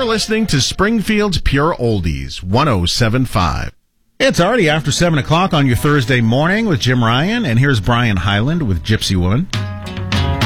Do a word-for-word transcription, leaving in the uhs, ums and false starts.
You're listening to Springfield's Pure Oldies, one oh seven point five. It's already after seven o'clock on your Thursday morning with Jim Ryan, and here's Brian Hyland with Gypsy Woman.